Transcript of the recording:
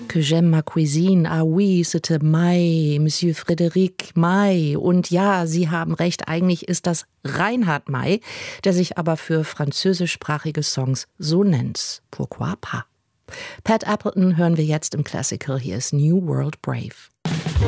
que j'aime ma cuisine. Ah oui, c'était May, Monsieur Frédéric May. Und ja, Sie haben recht, eigentlich ist das Reinhard May, der sich aber für französischsprachige Songs so nennt. Pourquoi pas? Pat Appleton hören wir jetzt im Classical. Hier ist New World Brave.